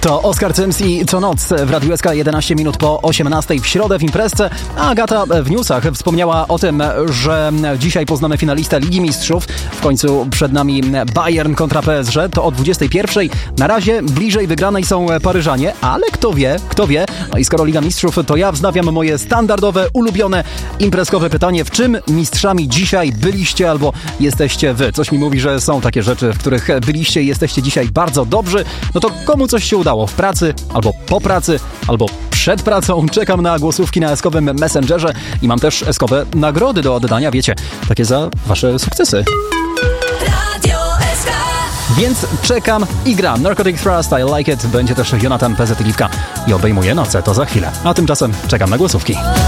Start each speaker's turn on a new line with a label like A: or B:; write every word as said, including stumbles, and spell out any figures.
A: To Oskar Cyms i Co noc w Radiu S K, jedenaście minut po osiemnastej w środę w imprezce. A Agata w newsach wspomniała o tym, że dzisiaj poznamy finalistę Ligi Mistrzów. W końcu przed nami Bayern kontra P S G. To o dwudziestej pierwszej. Na razie bliżej wygranej są Paryżanie, ale kto wie, kto wie. No i skoro Liga Mistrzów, to ja wznawiam moje standardowe, ulubione, imprezkowe pytanie. W czym mistrzami dzisiaj byliście albo jesteście wy? Coś mi mówi, że są takie rzeczy, w których byliście i jesteście dzisiaj bardzo dobrzy. No to komu coś się udało? W pracy, albo po pracy, albo przed pracą. Czekam na głosówki na eskowym Messengerze i mam też eskowe nagrody do oddania, wiecie, takie za wasze sukcesy. Radio S K. Więc czekam i gram. Narcotic Thrust, I Like It. Będzie też Jonathan P Z Liwka i obejmuje noce. To za chwilę. A tymczasem czekam na głosówki.